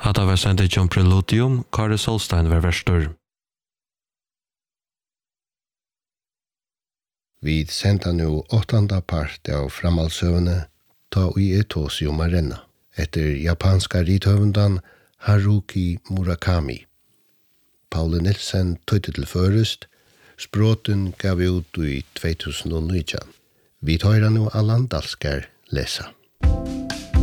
Hatta var sendt John Preludium, Kari Solstein var verstor. Vi sendte nå 8. part av framhaldsøvende ta i etosium arena etter japanska rithøvendan Haruki Murakami. Paule Nilsen tøyte til først, språten gav ut i 2019. Vi tar nå Allan Dalskar lesa.